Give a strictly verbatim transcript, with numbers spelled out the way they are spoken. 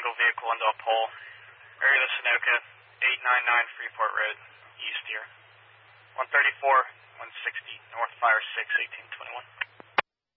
single vehicle into a pole. Area of Sunoco, eight ninety-nine Freeport Road, east here. one thirty-four, one sixty, North Fire six, eighteen